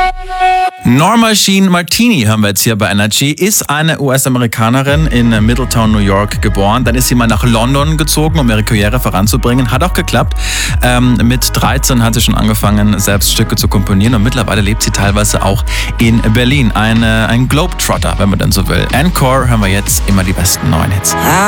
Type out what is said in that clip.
Norma Jean Martini haben wir jetzt hier bei Energy, ist eine US-Amerikanerin in Middletown, New York geboren. Dann ist sie mal nach London gezogen, um ihre Karriere voranzubringen. Hat auch geklappt. Mit 13 hat sie schon angefangen, selbst Stücke zu komponieren und mittlerweile lebt sie teilweise auch in Berlin. Ein Globetrotter, wenn man denn so will. Encore hören wir jetzt immer die besten neuen Hits.